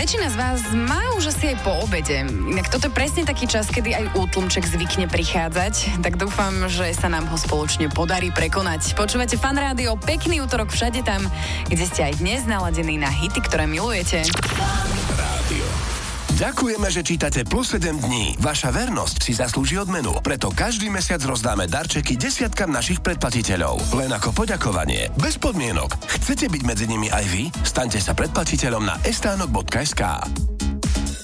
Väčšina z vás má už asi aj po obede. Inak toto je presne taký čas, kedy aj útlmček zvykne prichádzať. Tak dúfam, že sa nám ho spoločne podarí prekonať. Počúvate Fan Rádio, pekný útorok všade tam, kde ste aj dnes naladení na hity, ktoré milujete. Rádio. Ďakujeme, že čítate Plus 7 dní. Vaša vernosť si zaslúži odmenu. Preto každý mesiac rozdáme darčeky desiatkam našich predplatiteľov. Len ako poďakovanie. Bez podmienok. Chcete byť medzi nimi aj vy? Staňte sa predplatiteľom na estánok.sk.